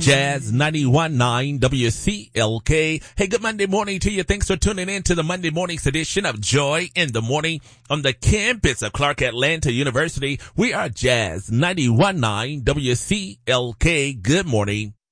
Jazz 91.9 WCLK. Hey, good Monday morning to you. Thanks for tuning in to the Monday morning's edition of Joy in the Morning on the campus of Clark Atlanta University. We are Jazz 91.9 WCLK. Good morning.